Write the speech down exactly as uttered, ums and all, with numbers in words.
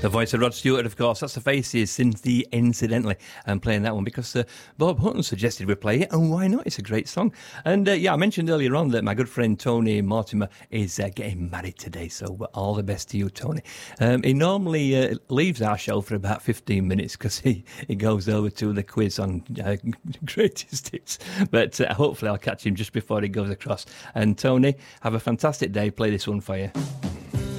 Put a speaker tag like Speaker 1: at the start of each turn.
Speaker 1: The voice of Rod Stewart, of course. That's the Faces, Cynthia Incidentally, and playing that one because uh, Bob Hutton suggested we play it, and why not? It's a great song. And uh, yeah, I mentioned earlier on that my good friend Tony Mortimer is uh, getting married today, so all the best to you, Tony. Um, he normally uh, leaves our show for about fifteen minutes because he, he goes over to the quiz on uh, greatest hits, but uh, hopefully I'll catch him just before he goes across. And Tony, have a fantastic day. Play this one for you.